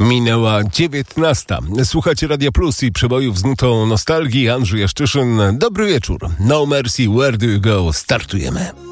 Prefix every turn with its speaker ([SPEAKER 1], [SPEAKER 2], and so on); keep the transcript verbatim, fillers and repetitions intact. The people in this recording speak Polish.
[SPEAKER 1] Minęła dziewiętnasta. Słuchacie Radia Plus i przebojów z nutą nostalgii. Andrzej Jaszczyszyn. Dobry wieczór. No Mercy, Where Do You Go? Startujemy.